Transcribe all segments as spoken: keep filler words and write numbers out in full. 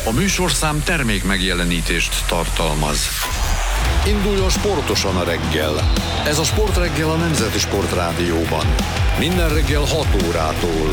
A műsorszám termék megjelenítést tartalmaz. Induljon sportosan a reggel. Ez a Sportreggel a Nemzeti Sportrádióban. Minden reggel hat órától.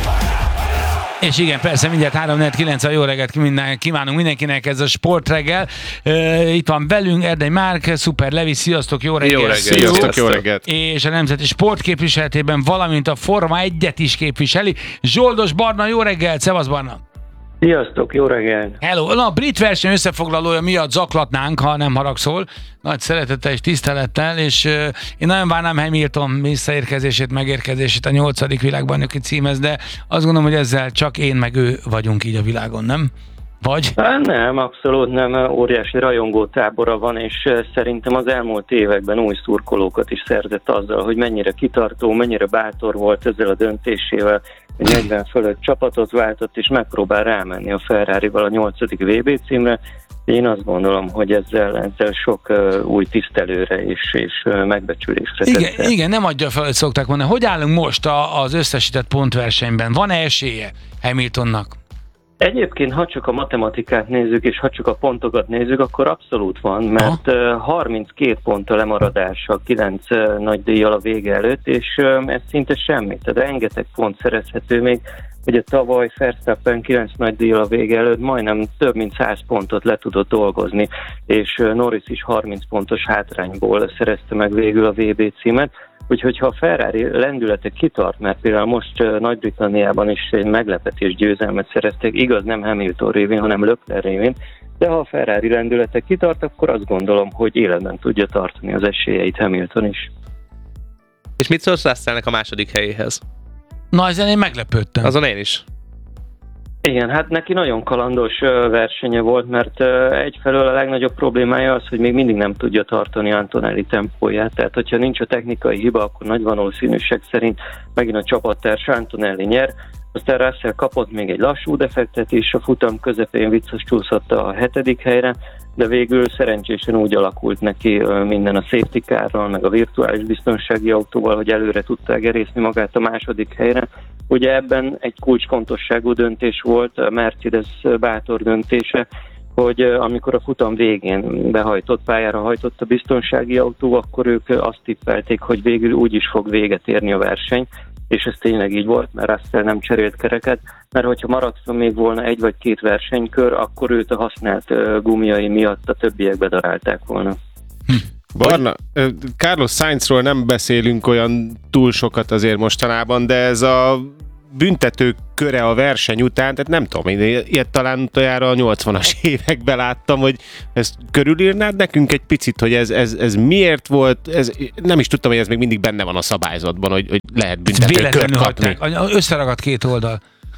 És igen, persze, mindjárt három negyven kilenc a jó reggelt kívánunk mindenkinek, ez a Sportreggel. Uh, itt van velünk Erdei Márk, Szuper Levi, sziasztok, jó reggelt! Jó reggelt, sziasztok, jó reggelt! És a Nemzeti Sport képviseletében, valamint a Forma egyet is képviseli. Zsoldos Barna, jó reggelt, szevasz Barna! Sziasztok, jó reggelt! Hello! Na, a brit verseny összefoglalója miatt zaklatnánk, ha nem haragszol. Nagy szeretettel és tisztelettel, és uh, én nagyon várnám Hamilton visszaérkezését, megérkezését a nyolcadik világbajnoki címhez, de azt gondolom, hogy ezzel csak én meg ő vagyunk így a világon, nem? Vagy? Nem, abszolút nem. Óriási rajongó tábora van, és szerintem az elmúlt években új szurkolókat is szerzett azzal, hogy mennyire kitartó, mennyire bátor volt ezzel a döntésével, hogy negyven fölött csapatot váltott, és megpróbál rámenni a Ferrarival a nyolcadik vé bé címre. Én azt gondolom, hogy ezzel, ezzel sok uh, új tisztelőre és, és uh, megbecsülésre igen, tette. Igen, nem adja fel, hogy szokták mondani. Hogy állunk most a, az összesített pontversenyben? Van-e esélye Hamiltonnak? Egyébként, ha csak a matematikát nézzük, és ha csak a pontokat nézzük, akkor abszolút van, mert uh, harminckét pont a lemaradás a kilenc uh, nagy díjjal a vége előtt, és uh, ez szinte semmi. Tehát rengeteg pont szerezhető még. Ugye tavaly Verstappen kilenc nagy díjjal a vége előtt majdnem több mint száz pontot le tudott dolgozni, és uh, Norris is harminc pontos hátrányból szerezte meg végül a vé bé címet. Úgyhogy ha a Ferrari lendülete kitart, mert például most uh, Nagy-Britanniában is egy meglepetés győzelmet szereztek, igaz nem Hamilton révén, hanem Leclerc révén, de ha a Ferrari lendülete kitart, akkor azt gondolom, hogy életben tudja tartani az esélyeit Hamilton is. És mit szólsz Russellnek a második helyéhez? Na, ezen én meglepődtem. Azon én is. Igen, hát neki nagyon kalandos versenye volt, mert egyfelől a legnagyobb problémája az, hogy még mindig nem tudja tartani Antonelli tempóját, tehát hogyha nincs a technikai hiba, akkor nagy valószínűség szerint megint a csapattárs Antonelli nyer, aztán Russell kapott még egy lassú defektet, és a futam közepén visszacsúszott a hetedik helyre, de végül szerencsésen úgy alakult neki minden a safety carral, meg a virtuális biztonsági autóval, hogy előre tudta gerészni magát a második helyre. Ugye ebben egy kulcsfontosságú döntés volt, a Mercedes bátor döntése, hogy amikor a futam végén behajtott, pályára hajtott a biztonsági autó, akkor ők azt tippelték, hogy végül úgy is fog véget érni a verseny, és ez tényleg így volt, mert Russell nem cserélt kereket, mert hogyha maradszom még volna egy vagy két versenykör, akkor őt a használt uh, gumiai miatt a többiek bedarálták volna. Hm. Barna, Carlos Sainzról nem beszélünk olyan túl sokat azért mostanában, de ez a büntető köre a verseny után, tehát nem tudom, én ilyet talán utoljára a nyolcvanas években láttam, hogy ezt körülírnád nekünk egy picit, hogy ez, ez, ez miért volt, ez, nem is tudtam, hogy ez még mindig benne van a szabályzatban, hogy, hogy lehet büntető kört kapni. Összeragadt két oldal.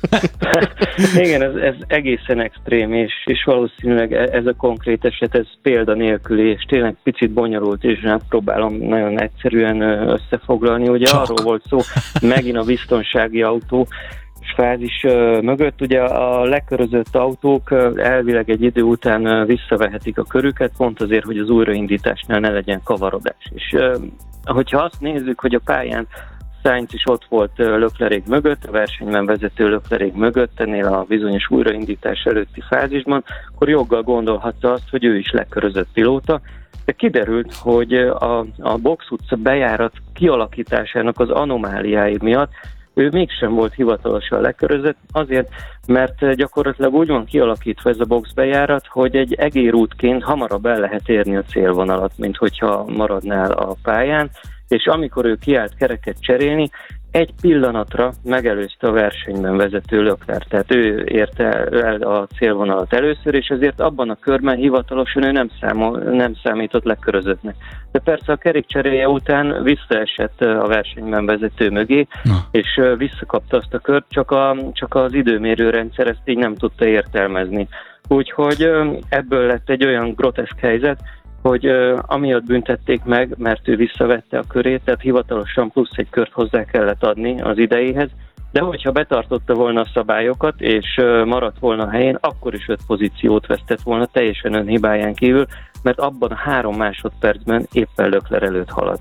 Igen, ez, ez egészen extrém, és, és valószínűleg ez a konkrét eset, ez példa nélküli, és tényleg picit bonyolult, és próbálom nagyon egyszerűen összefoglalni. Ugye Csak. arról volt szó, megint a biztonsági autó fázis mögött, ugye a lekörözött autók elvileg egy idő után visszavehetik a körüket, pont azért, hogy az újraindításnál ne legyen kavarodás. És hogyha azt nézzük, hogy a pályán Sainz is ott volt Leclerc mögött, a versenyben vezető Leclerc mögött, ennél a bizonyos újraindítás előtti fázisban, akkor joggal gondolhatta azt, hogy ő is lekörözött pilóta, de kiderült, hogy a, a Box utca bejárat kialakításának az anomáliái miatt ő mégsem volt hivatalosan lekörözött, azért, mert gyakorlatilag úgy van kialakítva ez a box bejárat, hogy egy egérútként hamarabb el lehet érni a célvonalat, mint hogyha maradnál a pályán, és amikor ő kiállt kereket cserélni, egy pillanatra megelőzte a versenyben vezető Leclerc, tehát ő érte el a célvonalat először, és ezért abban a körben hivatalosan ő nem, számol, nem számított lekörözöttnek. De persze a kerékcseréje után visszaesett a versenyben vezető mögé, Na. és visszakapta azt a kört, csak, a, csak az időmérőrendszer ezt így nem tudta értelmezni. Úgyhogy ebből lett egy olyan groteszk helyzet, hogy uh, amiatt büntették meg, mert ő visszavette a körét, tehát hivatalosan plusz egy kört hozzá kellett adni az idejéhez, de hogyha betartotta volna a szabályokat, és uh, maradt volna a helyén, akkor is öt pozíciót vesztett volna teljesen önhibáján kívül, mert abban a három másodpercben éppen Leclerc előtt haladt.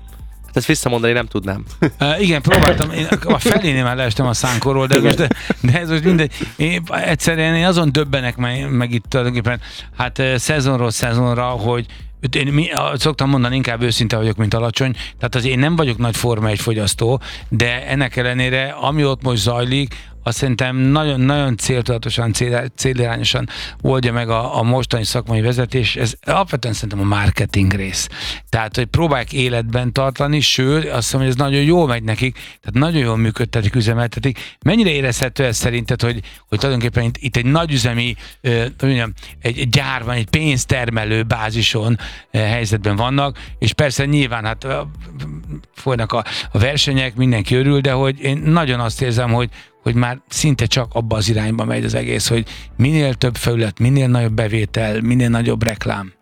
Ezt visszamondani nem tudnám. Uh, igen, próbáltam, én a felénél már leestem a szánkóról, de, most, de, de ez most mindegy. Én, egyszerűen én azon döbbenek meg, meg itt tulajdonképpen, hát uh, szezonról szezonra, hogy én mi, szoktam mondani, inkább őszinte vagyok, mint alacsony, tehát azért én nem vagyok nagy Forma egy fogyasztó, de ennek ellenére, ami ott most zajlik, azt szerintem nagyon, nagyon céltudatosan, cél, célirányosan oldja meg a, a mostani szakmai vezetés. Ez alapvetően szerintem a marketing rész. Tehát, hogy próbálják életben tartani, sőt, azt hiszem, hogy ez nagyon jól megy nekik, tehát nagyon jól működtetik, üzemeltetik. Mennyire érezhető ez szerinted, hogy, hogy tulajdonképpen itt, itt egy nagyüzemi, mondjam, egy, egy gyárban, egy pénztermelő bázison helyzetben vannak, és persze nyilván hát folynak a, a versenyek, mindenki örül, de hogy én nagyon azt érzem, hogy hogy már szinte csak abba az irányba megy az egész, hogy minél több felület, minél nagyobb bevétel, minél nagyobb reklám.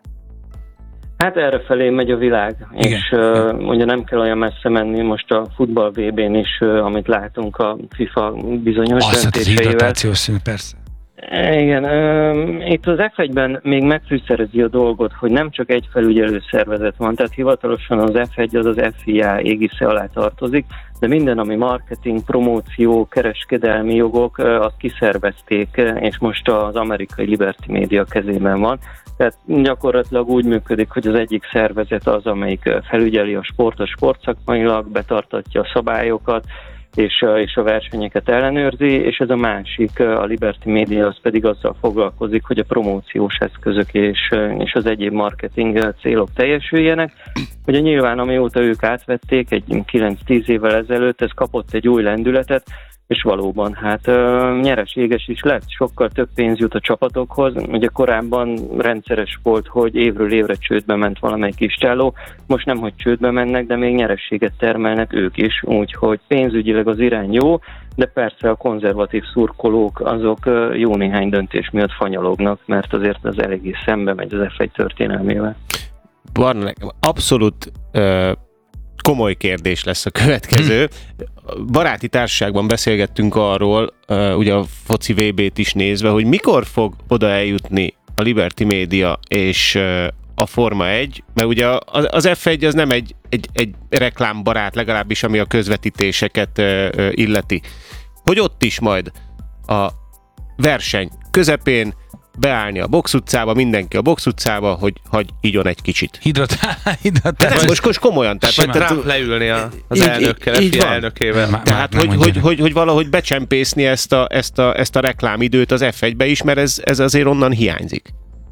Hát errefelé megy a világ, igen. És uh, ugye nem kell olyan messze menni most a futball vé bén is, uh, amit látunk a FIFA bizonyos azt döntéseivel. Az hidratációs szín, persze. Igen, uh, itt az ef egyben még megfűszerezi a dolgot, hogy nem csak egy felügyelő szervezet van, tehát hivatalosan az ef egy az az ef i á égisze alá tartozik, de minden, ami marketing, promóció, kereskedelmi jogok, uh, azt kiszervezték, és most az amerikai Liberty Media kezében van. Tehát gyakorlatilag úgy működik, hogy az egyik szervezet az, amelyik felügyeli a sportot sportszakmailag, betartatja a szabályokat, és, és a versenyeket ellenőrzi, és ez a másik, a Liberty Media, az pedig azzal foglalkozik, hogy a promóciós eszközök és, és az egyéb marketing célok teljesüljenek. Ugye nyilván, amióta ők átvették, egy kilenc-tíz évvel ezelőtt, ez kapott egy új lendületet, és valóban hát nyereséges is lett, sokkal több pénz jut a csapatokhoz. Ugye korábban rendszeres volt, hogy évről évre csődbe ment valamelyik istálló, most nem, hogy csődbe mennek, de még nyerességet termelnek ők is, úgyhogy pénzügyileg az irány jó, de persze a konzervatív szurkolók azok jó néhány döntés miatt fanyalognak, mert azért az eléggé szembe megy az ef egy történelmével. Barna, abszolút uh... komoly kérdés lesz a következő. Baráti társaságban beszélgettünk arról, uh, ugye a foci vé bét is nézve, hogy mikor fog oda eljutni a Liberty Media és uh, a Forma egy, mert ugye az, az ef egy az nem egy, egy, egy reklámbarát, legalábbis ami a közvetítéseket uh, uh, illeti. Hogy ott is majd a verseny közepén beállni a box utcába, mindenki a box utcába, hogy hagy igyon egy kicsit. Hidratál, hidratál. De nem, most, most komolyan. Tehát, Vagy tehát, Trump leülni a, az így, elnökkel, így, így elnökével. Már, tehát, hogy, hogy, hogy, hogy valahogy becsempészni ezt a, ezt a, ezt a reklámidőt az ef egybe is, mert ez, ez azért onnan hiányzik.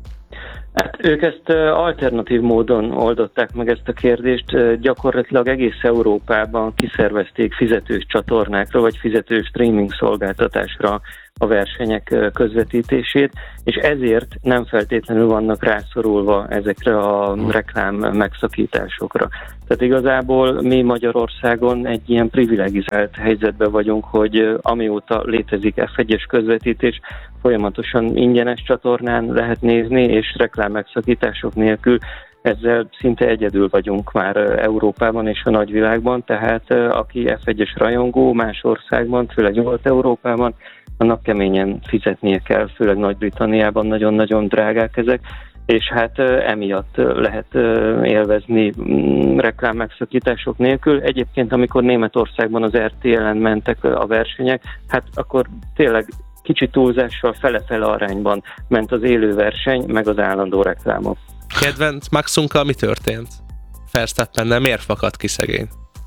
Hát ők ezt alternatív módon oldották meg ezt a kérdést. Gyakorlatilag egész Európában kiszervezték fizetős csatornákra, vagy fizetős streaming szolgáltatásra a versenyek közvetítését, és ezért nem feltétlenül vannak rászorulva ezekre a reklám megszakításokra. Tehát igazából mi Magyarországon egy ilyen privilegizált helyzetben vagyunk, hogy amióta létezik ef egyes közvetítés, folyamatosan ingyenes csatornán lehet nézni, és reklám megszakítások nélkül ezzel szinte egyedül vagyunk már Európában és a nagyvilágban, tehát aki ef egyes rajongó más országban, főleg Nyugat-Európában, annak keményen fizetnie kell, főleg Nagy-Britanniában nagyon-nagyon drágák ezek, és hát emiatt lehet élvezni reklám megszakítások nélkül. Egyébként, amikor Németországban az er té el-en mentek a versenyek, hát akkor tényleg kicsit túlzással fele-fele arányban ment az élő verseny, meg az állandó reklámok. Kedvenc Maxunkkal mi történt? Verstappennel miért fakadt ki szegény?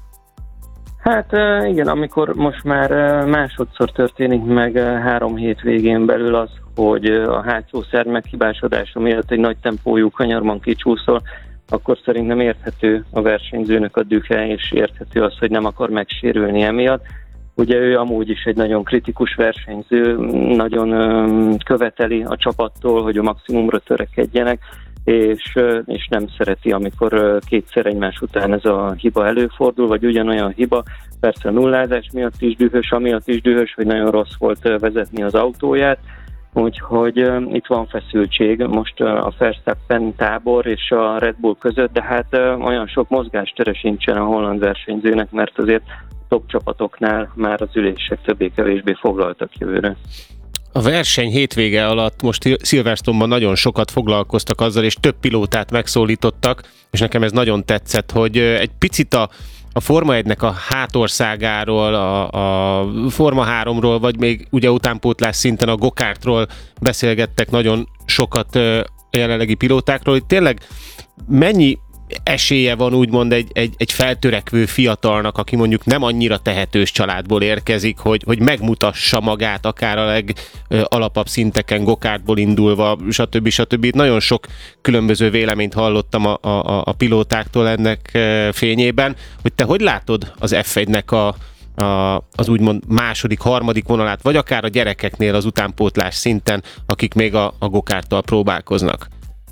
Hát igen, amikor most már másodszor történik meg három hét végén belül az, hogy a hátsó szerv meghibásodása miatt egy nagy tempójú kanyarban kicsúszol, akkor szerintem érthető a versenyzőnek a dühe, és érthető az, hogy nem akar megsérülni emiatt. Ugye ő amúgy is egy nagyon kritikus versenyző, nagyon követeli a csapattól, hogy a maximumra törekedjenek, és, és nem szereti, amikor kétszer egymás után ez a hiba előfordul, vagy ugyanolyan hiba, persze a nullázás miatt is dühös, amiatt is dühös, hogy nagyon rossz volt vezetni az autóját, úgyhogy uh, itt van feszültség most uh, a Verstappen tábor és a Red Bull között, de hát uh, olyan sok mozgástere sincsen a holland versenyzőnek, mert azért top csapatoknál már az ülések többé-kevésbé foglaltak jövőre. A verseny hétvége alatt most Silverstone-ban nagyon sokat foglalkoztak azzal, és több pilótát megszólítottak, és nekem ez nagyon tetszett, hogy egy picit a, a Forma egynek a hátországáról, a, a Forma háromról, vagy még ugye utánpótlás szinten a gokártról beszélgettek nagyon sokat a jelenlegi pilótákról, hogy tényleg mennyi esélye van úgymond egy, egy, egy feltörekvő fiatalnak, aki mondjuk nem annyira tehetős családból érkezik, hogy, hogy megmutassa magát akár a legalapabb szinteken, gokártból indulva, stb. stb. Nagyon sok különböző véleményt hallottam a, a, a pilótáktól ennek fényében, hogy te hogy látod az ef egynek a, a, az úgymond második, harmadik vonalát, vagy akár a gyerekeknél az utánpótlás szinten, akik még a, a gokárttal próbálkoznak?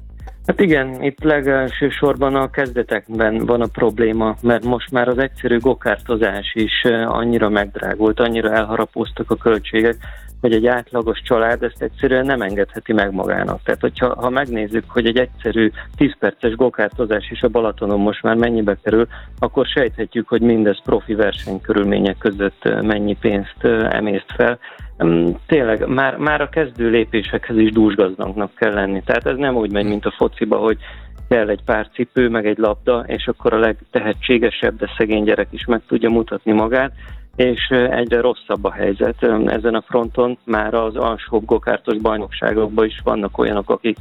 Hát igen, itt legelső sorban a kezdetekben van a probléma, mert most már az egyszerű gokártozás is annyira megdrágult, annyira elharapóztak a költségek, hogy egy átlagos család ezt egyszerűen nem engedheti meg magának. Tehát, hogyha ha megnézzük, hogy egy egyszerű tíz perces gokártozás is a Balatonon most már mennyibe kerül, akkor sejthetjük, hogy mindez profi versenykörülmények között mennyi pénzt emészt fel. Tényleg, már, már a kezdő lépésekhez is dúsgazdagnak kell lenni. Tehát ez nem úgy megy, mint a fociba, hogy kell egy pár cipő, meg egy labda, és akkor a legtehetségesebb, de szegény gyerek is meg tudja mutatni magát, és egyre rosszabb a helyzet. Ezen a fronton már az alsóbb gokártos bajnokságokban is vannak olyanok, akik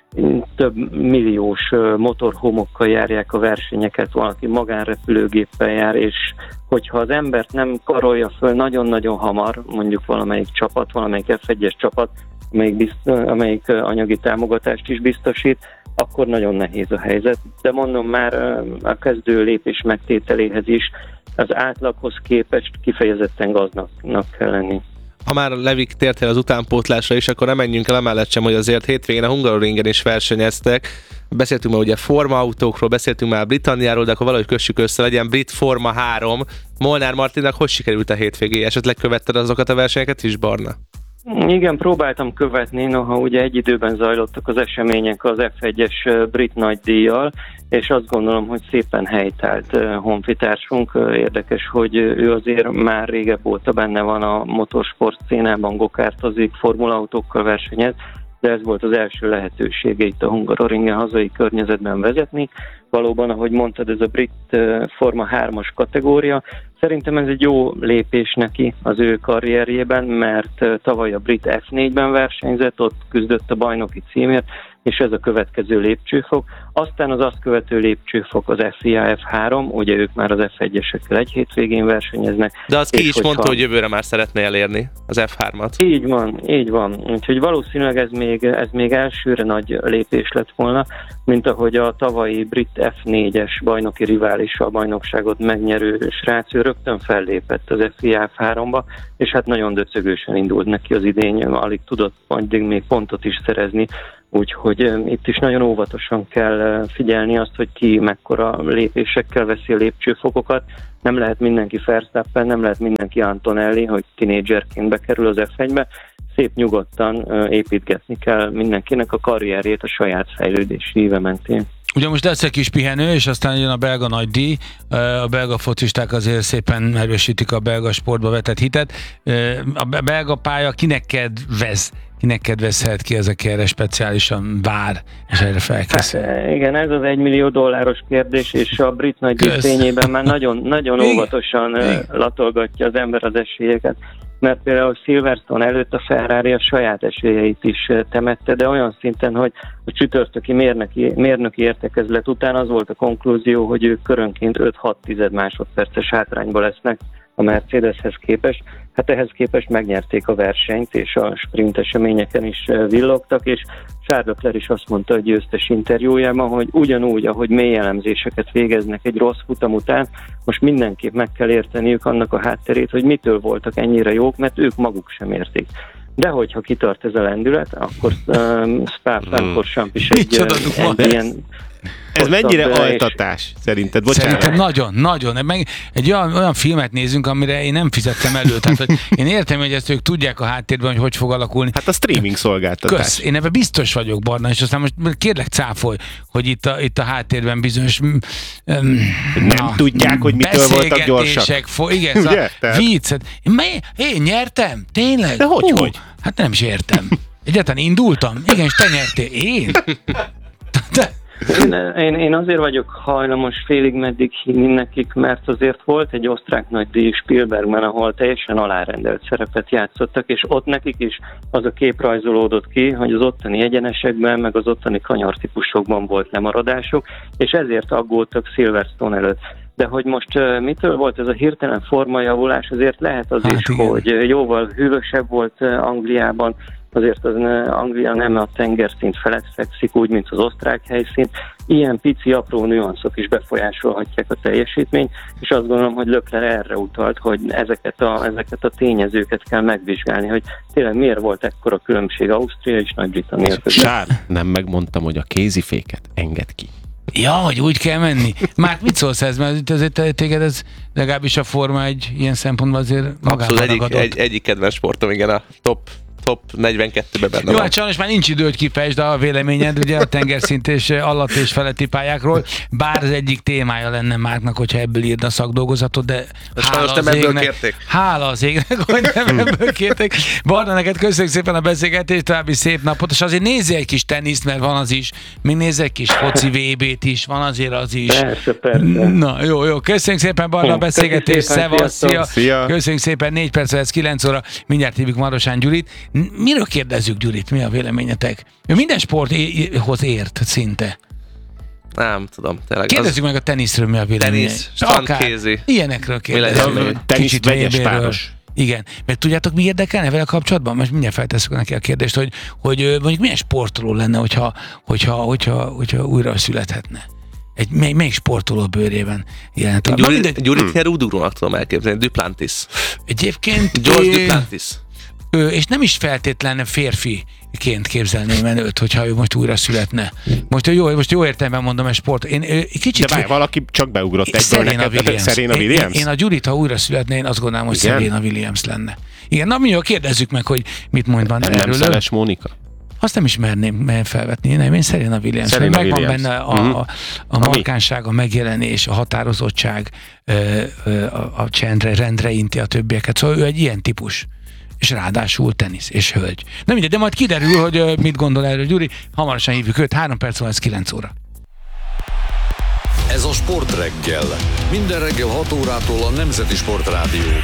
több milliós motorhomokkal járják a versenyeket, valaki magánrepülőgéppel jár, és hogyha az embert nem karolja föl nagyon-nagyon hamar, mondjuk valamelyik csapat, valamelyik ef egyes csapat, amelyik, bizt, amelyik anyagi támogatást is biztosít, akkor nagyon nehéz a helyzet. De mondom, már a kezdő lépés megtételéhez is az átlaghoz képest kifejezetten gazdagnak kell lenni. Ha már Levik tértél az utánpótlásra is, akkor nem menjünk el emellett sem, hogy azért hétvégén a Hungaroringen is versenyeztek. Beszéltünk már ugye formaautókról, beszéltünk már Britanniáról, de akkor valahogy kössük össze, legyen Brit Forma három. Molnár Martinnak hogy sikerült a hétvégé? Esetleg követted azokat a versenyeket is, Barna? Igen, próbáltam követni, noha ugye egy időben zajlottak az események az ef egyes brit nagydíjjal, és azt gondolom, hogy szépen helytált honfitársunk. Érdekes, hogy ő azért már régebb óta benne van a motorsport színában, gokártozik, formulaautókkal versenyez, de ez volt az első lehetősége itt a Hungaroringen hazai környezetben vezetni. Valóban, ahogy mondtad, ez a brit Forma hármas kategória. Szerintem ez egy jó lépés neki az ő karrierjében, mert tavaly a brit ef négyben versenyzett, ott küzdött a bajnoki címért, és ez a következő lépcsőfok. Aztán az azt követő lépcsőfok az ef i á ef három, ugye ők már az ef egyesekkel egy hétvégén versenyeznek. De az ki is hogyha... mondta, hogy jövőre már szeretné elérni az ef hármat. Így van, így van. Úgyhogy valószínűleg ez még, ez még elsőre nagy lépés lett volna, mint ahogy a tavalyi brit ef négyes bajnoki riválisa, a bajnokságot megnyerő srác, ő rögtön fellépett az ef i á ef háromba, és hát nagyon döcögősen indult neki az idény, alig tudott addig még pontot is szerezni. Úgyhogy itt is nagyon óvatosan kell figyelni azt, hogy ki mekkora lépésekkel veszi a lépcsőfokokat. Nem lehet mindenki Verstappen, nem lehet mindenki Antonelli, hogy tinédzserként bekerül az ef egybe. Szép nyugodtan építgetni kell mindenkinek a karrierjét a saját fejlődési íve mentén. Ugye most lesz egy kis pihenő, és aztán jön a belga nagydíj. A belga focisták azért szépen erősítik a belga sportba vetett hitet. A belga pálya kinek kedvez? Kinek kedvezhet ki ezek erre speciálisan vár, és erre felkészül? Hát, igen, ez az egymillió dolláros kérdés, és a brit nagydíj fényében már nagyon, nagyon óvatosan igen. latolgatja az ember az esélyeket, mert például Silverstone előtt a Ferrari a saját esélyeit is temette, de olyan szinten, hogy a csütörtöki mérnöki, mérnöki értekezlet után az volt a konklúzió, hogy ők körönként öt-hat tized másodperces hátrányba lesznek a Mercedeshez képest. Hát ehhez képest megnyerték a versenyt, és a sprint eseményeken is villogtak, és Charles Leclerc is azt mondta a győztes interjújában, hogy ugyanúgy, ahogy mély elemzéseket végeznek egy rossz futam után, most mindenképp meg kell érteniük annak a hátterét, hogy mitől voltak ennyire jók, mert ők maguk sem értik. De hogyha kitart ez a lendület, akkor um, Spa-Francorchamps is egy, egy ilyen... Ez mennyire altatás, szerinted? Bocsánat. Szerintem nagyon, nagyon. Meg egy olyan, olyan filmet nézünk, amire én nem fizettem elő. Tehát, hogy én értem, hogy ezt ők tudják a háttérben, hogy hogy fog alakulni. Hát a streaming szolgáltatás. Kösz, én ebben biztos vagyok, Barna, és aztán most kérlek cáfolj, hogy itt a, itt a háttérben bizonyos... Um, nem na, tudják, hogy mitől voltak gyorsak. Fo- igen, szóval viccet. Én, én nyertem? Tényleg? De hogy, Hú, hogy? Hát nem is értem. Egyáltalán indultam? Igen, és te nyertél. Én? De, Én, én, én azért vagyok hajlamos félig meddig hinni nekik, mert azért volt egy osztrák nagydíj Spielbergben, ahol teljesen alárendelt szerepet játszottak, és ott nekik is az a kép rajzolódott ki, hogy az ottani egyenesekben, meg az ottani kanyartípusokban volt lemaradások, és ezért aggódtak Silverstone előtt. De hogy most uh, mitől volt ez a hirtelen formajavulás, azért lehet az hát is, igen. hogy jóval hűvösebb volt uh, Angliában, azért az uh, Anglia nem a tengerszint felett fekszik, úgy, mint az osztrák helyszín. Ilyen pici, apró nüanszok is befolyásolhatják a teljesítményt, és azt gondolom, hogy Leclerc erre utalt, hogy ezeket a, ezeket a tényezőket kell megvizsgálni, hogy tényleg miért volt ekkora különbség Ausztria és Nagy-Britannia között. Sár, nem megmondtam, hogy a kéziféket enged ki. Ja, hogy úgy kell menni. Már mit szólsz ez? Mert azért téged ez legalábbis a forma egy ilyen szempontból azért Abszolút egyik, ragadott. egy, egyik kedvenc sportom, igen, a top, top negyvenkettőben benne Jó, van. hát sajnos már nincs idő, hogy kifejtsd a véleményed ugye a tengerszint és alatt és feletti pályákról, bár az egyik témája lenne Márknak, hogyha ebből írna szakdolgozatot, de hála nem az, ebből égnek, kérték. hála az égnek, hogy nem ebből kérték. Barna, neked köszönjük szépen a beszélgetést, további szép napot, és azért nézzél egy kis teniszt, mert van az is, még nézzél egy kis foci vé bét is, van azért az is. Persze, persze. Na, jó, jó, köszönjük szépen Barna a beszélgetést, Köszönjük szépen, szevasz, szia. Szia. Köszönjük szépen, négy perc, ez kilenc óra, mindjárt hívjuk Marosán Gyurit. Miről kérdezzük Gyurit, mi a véleményetek? Ő minden sporthoz ért szinte. Nem tudom, tényleg. Kérdezzük meg a teniszről, mi a véleménye. Tenisz, strandkézi. Ilyenekről Mi legyen kérdezzük. még? Tenisz Kicsit vegyes vérbéről. páros. Igen, mert tudjátok, mi érdekelne vele kapcsolatban? Most mindjárt feltesszük neki a kérdést, hogy, hogy ö, mondjuk milyen sportoló lenne, hogyha, hogyha, hogyha, hogyha újra születhetne. Egy, mely, melyik sportoló bőrében jelent? Gyurit, Gyurit ilyen rúdúrónak tudom elképzelni, Duplantis. Egyébként... George ö, Duplantis. Ő, és nem is feltétlenül férfiként képzelném el őt, hogyha ő most újra születne. Most jó, most jó értelemben mondom, egy sport. Én ő, kicsit... De várj, valaki csak beugrott egyből Serena neked. Williams. Serena Én, Williams? én, én a Gyurit, ha újra szeretne, én azt gondolom, hogy Igen? Serena Williams lenne. Igen, na mi jó, kérdezzük meg, hogy mit mond van Nem, nem erről. Szeles Mónika? Azt nem is merném felvetni, nem, én Serena Williams. Serena Megvan Williams. benne a, Mhm. a, a markánság, a megjelenés, a határozottság, ö, ö, a, a csendre, rendre inti a többieket. Szóval ő egy ilyen típus. És ráadásul tenisz és hölgy. Nem mindegy, de majd kiderül, hogy ö, mit gondol erről Gyuri. Hamarosan hívjuk őt, három perc van, ez kilenc óra. Ez a Sportreggel. Minden reggel hat órától a Nemzeti Sportrádióban.